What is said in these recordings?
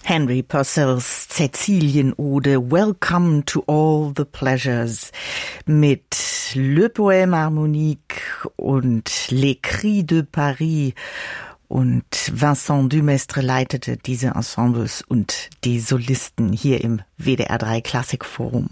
Henry Purcells Cäcilienode Welcome to all the pleasures mit Le Poème Harmonique und Les Cris de Paris, und Vincent Dumestre leitete diese Ensembles und die Solisten hier im WDR 3 Klassikforum.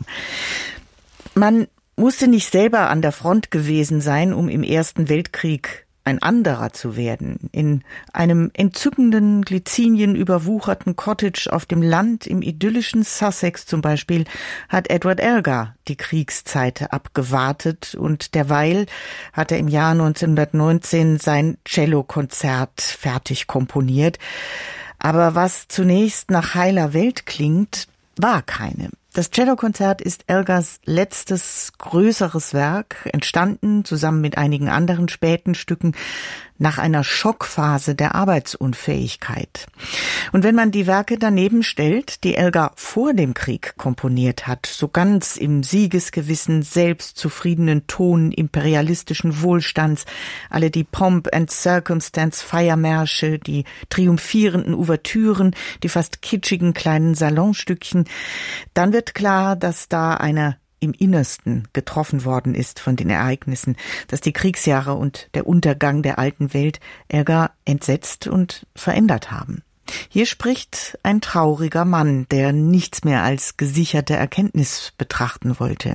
Man musste nicht selber an der Front gewesen sein, um im Ersten Weltkrieg ein anderer zu werden. In einem entzückenden, glycinien-überwucherten Cottage auf dem Land im idyllischen Sussex zum Beispiel hat Edward Elgar die Kriegszeit abgewartet, und derweil hat er im Jahr 1919 sein Cellokonzert fertig komponiert. Aber was zunächst nach heiler Welt klingt, war keine. Das Cellokonzert ist Elgars letztes größeres Werk, entstanden zusammen mit einigen anderen späten Stücken nach einer Schockphase der Arbeitsunfähigkeit. Und wenn man die Werke daneben stellt, die Elgar vor dem Krieg komponiert hat, so ganz im Siegesgewissen, selbstzufriedenen Ton imperialistischen Wohlstands, alle die Pomp and Circumstance Feiermärsche, die triumphierenden Ouvertüren, die fast kitschigen kleinen Salonstückchen, dann wird klar, dass da einer im Innersten getroffen worden ist von den Ereignissen, dass die Kriegsjahre und der Untergang der alten Welt Elgar entsetzt und verändert haben. Hier spricht ein trauriger Mann, der nichts mehr als gesicherte Erkenntnis betrachten wollte.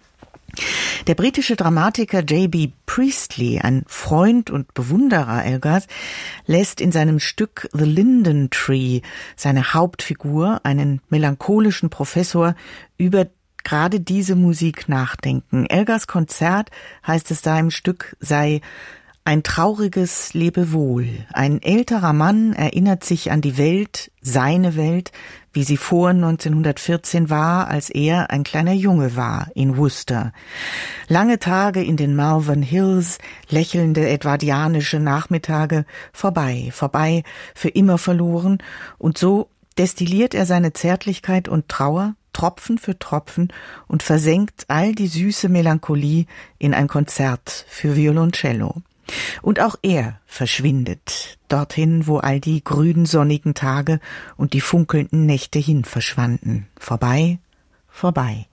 Der britische Dramatiker J.B. Priestley, ein Freund und Bewunderer Elgars, lässt in seinem Stück The Linden Tree seine Hauptfigur, einen melancholischen Professor, über gerade diese Musik nachdenken. Elgars Konzert, heißt es da im Stück, sei ein trauriges Lebewohl. Ein älterer Mann erinnert sich an die Welt, seine Welt, wie sie vor 1914 war, als er ein kleiner Junge war in Worcester. Lange Tage in den Malvern Hills, lächelnde edwardianische Nachmittage, vorbei, für immer verloren, und so destilliert er seine Zärtlichkeit und Trauer Tropfen für Tropfen und versenkt all die süße Melancholie in ein Konzert für Violoncello. Und auch er verschwindet, dorthin, wo all die grünen sonnigen Tage und die funkelnden Nächte hin verschwanden. Vorbei.